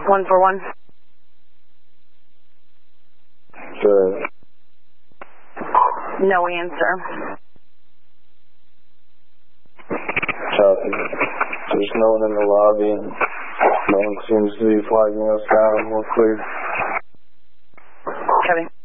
141. Good. No answer. Copy. There's no one in the lobby and no one seems to be flagging us down. We're clear. Copy.